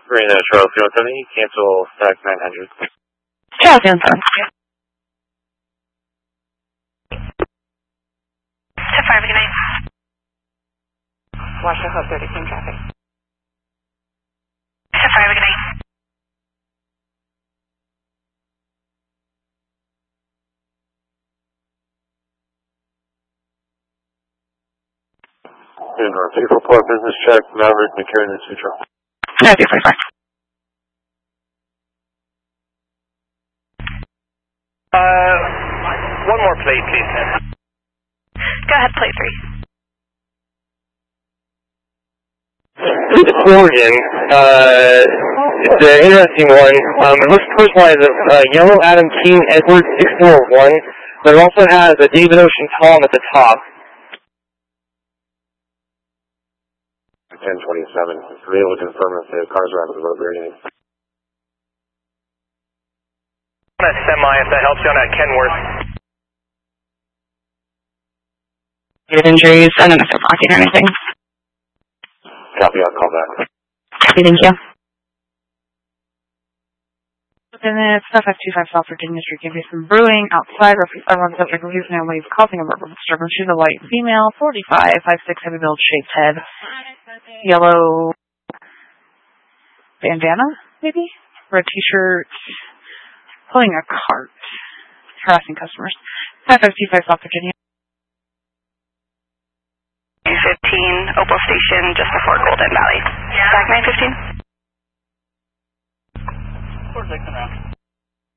Marina Charles 270, cancel stack 900. Charles 270. 10-5, good night. Washington Hub 30, same traffic. 10-5, good night. North 844, business check, Maverick, McCarran, and Sutro. No, 245. One more plate, please. Go ahead, plate 3. Oregon, it's an interesting one. It looks personalized as Yellow Adam King Edward 641, but it also has a David Ocean Tom at the top. 1027, are you able to confirm if the cars are out of the road rating? On a semi, if that helps you on that Kenworth. Good injuries, I don't know if they're blocking or anything. Copy, I'll call back. Copy, thank you. And then it's 525 South Virginia Street, give you some brewing outside, roughly 517 reviews and leaves causing a verbal disturbance. She's a white female, 45, 5'6", heavy build, shaped head, yellow bandana, maybe? Red t-shirt, pulling a cart, harassing customers. 5525 South Virginia. 915, Opal Station, just before Golden Valley. Back 915. 4-6 and round.